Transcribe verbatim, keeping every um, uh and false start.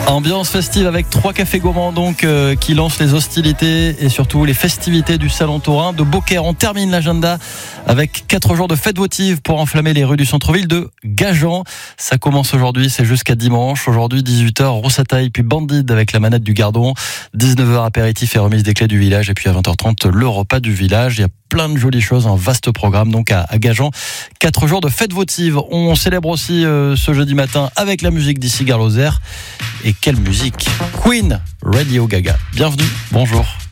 Ambiance festive avec trois cafés gourmands donc euh, qui lancent les hostilités et surtout les festivités du Salon Taurin de Beaucaire. On termine l'agenda avec quatre jours de fête votive pour enflammer les rues du centre-ville de Gajan. Ça commence aujourd'hui, c'est jusqu'à dimanche. Aujourd'hui dix-huit heures, Roussataille puis Bandide avec la manette du Gardon. dix-neuf heures, apéritif et remise des clés du village. Et puis à vingt heures trente, le repas du village. Il y a plein de jolies choses, un vaste programme donc à, à Gajan. Quatre jours de fête votive. On célèbre aussi euh, ce jeudi matin avec la musique d'Issy Garloser. Et quelle musique! Queen, Radio Gaga. Bienvenue, bonjour.